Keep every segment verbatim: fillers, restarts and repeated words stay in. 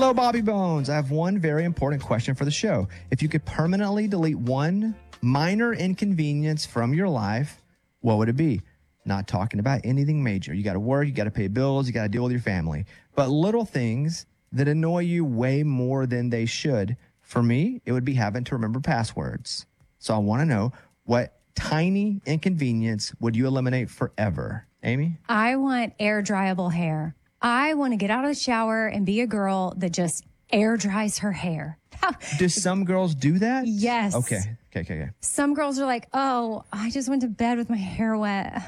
Hello, Bobby Bones. I have one very important question for the show. If you could permanently delete one minor inconvenience from your life, what would it be? Not talking about anything major. You got to work, you got to pay bills, you got to deal with your family. But little things that annoy you way more than they should. For me, it would be having to remember passwords. So I want to know, what tiny inconvenience would you eliminate forever? Amy? I want air dryable hair. I want to get out of the shower and be a girl that just air dries her hair. Do some girls do that? Yes. Okay. Okay, okay, okay. Some girls are like, oh, I just went to bed with my hair wet.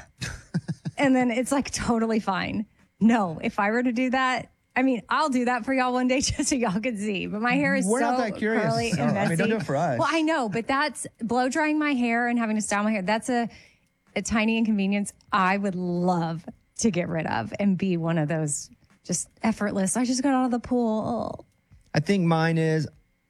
And then it's like totally fine. No, if I were to do that, I mean, I'll do that for y'all one day just so y'all can see. But my hair is We're so not that curious. curly and Oh, messy. I mean, don't do it for us. Well, I know, but that's blow drying my hair and having to style my hair. That's a, a tiny inconvenience I would love to get rid of and be one of those just effortless. I just got out of the pool. Oh. I think mine is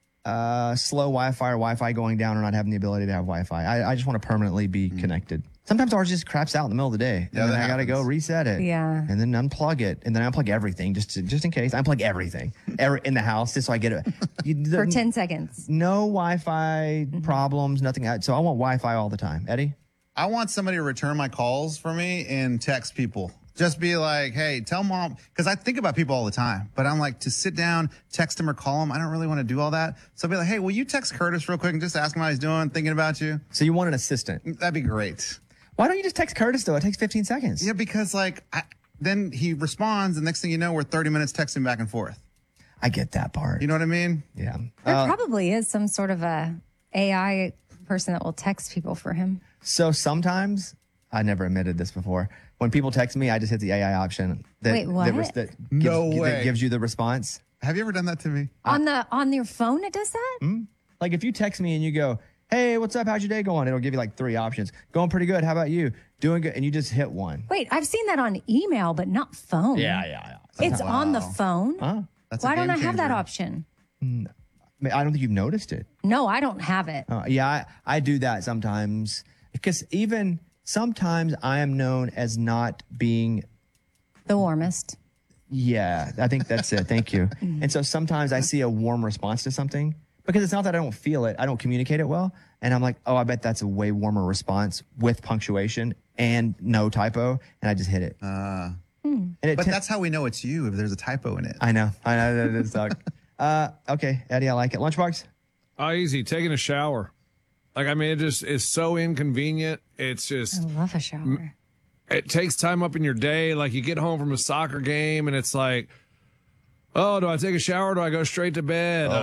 uh, slow Wi-Fi or Wi-Fi going down or not having the ability to have Wi-Fi. I, I just want to permanently be mm. connected. Sometimes ours just craps out in the middle of the day. Yeah, and then I got to happens. go reset it. Yeah. And then unplug it. And then I unplug everything just to, just in case. I unplug everything Every, in the house just so I get it. You, the, For ten seconds. No Wi-Fi Mm-hmm. problems, nothing. So I want Wi-Fi all the time. Eddie? I want somebody to return my calls for me and text people. Just be like, hey, tell mom, because I think about people all the time, but I'm like, to sit down, text him or call him, I don't really want to do all that. So I'll be like, hey, will you text Curtis real quick and just ask him how he's doing, thinking about you? So you want an assistant? That'd be great. Why don't you just text Curtis, though? It takes fifteen seconds. Yeah, because like, I, then he responds, and next thing you know, we're thirty minutes texting back and forth. I get that part. You know what I mean? Yeah. There Uh, probably is some sort of a A I person that will text people for him. So sometimes, I never admitted this before, when people text me, I just hit the A I option. That, Wait, what? That, that gives, No that way. gives you the response. Have you ever done that to me? On the on your phone, it does that? Mm-hmm. Like if you text me and you go, hey, what's up? How's your day going? It'll give you like three options. Going pretty good. How about you? Doing good. And you just hit one. Wait, I've seen that on email, but not phone. Yeah, yeah, It's Wow. on the phone. yeah. Huh? That's a Why don't I game have that changer. option? I, mean, I don't think you've noticed it. No, I don't have it. Uh, yeah, I, I do that sometimes. Because even sometimes I am known as not being, The warmest. yeah, I think that's it. Thank you. And so sometimes I see a warm response to something because it's not that I don't feel it. I don't communicate it well. And I'm like, oh, I bet that's a way warmer response with punctuation and no typo. And I just hit it. Uh, And it but ten- that's how we know it's you if there's a typo in it. I know. I know. That does suck. uh, okay, Eddie, I like it. Lunchbox? Oh, easy. Taking a shower. Like, I mean, it just is so inconvenient. It's I just, love a shower. it takes time up in your day. Like, you get home from a soccer game and it's like, oh, do I take a shower or do I go straight to bed?